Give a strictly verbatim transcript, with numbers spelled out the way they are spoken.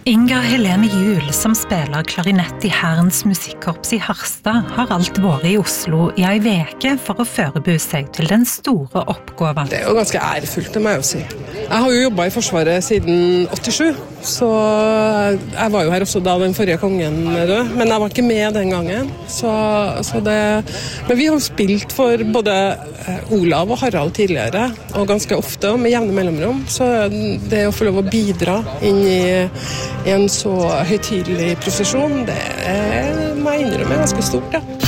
Inger Helene Juhl, som spiller klarinett i Herrens musikkorps i Harstad, har alt vært i Oslo i ei veke for å forberede seg til den store oppgaven. Det er jo ganske ærefullt, det må jeg jo si. Jeg har jo jobbet i Forsvaret siden åttisju, så jeg var jo her også da den forrige kongen døde, men jeg var ikke med den gangen. Så, så det, men vi har spilt for både Olav og Harald tidligere, og ganske ofte, og med jevne mellomrom, så det å få lov å bidra inn i I en så høytidelig prosesjon, det er, må jeg innrømme, ganske stort, ja.